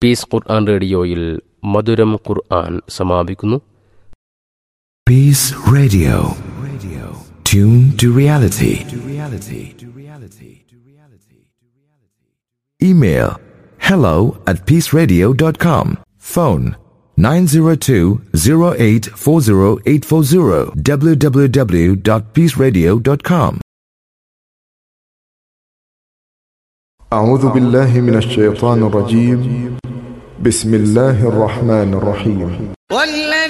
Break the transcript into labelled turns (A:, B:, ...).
A: Piece ഖുർആൻ റേഡിയോയിൽ മധുരം ഖുർആൻ സമാപിക്കുന്നു.
B: Peace Radio. Tune to reality. Email hello@peaceradio.com. Phone 902-0840840 www.peaceradio.com.
C: أعوذ بالله من الشيطان الرجيم. بسم الله الرحمن الرحيم.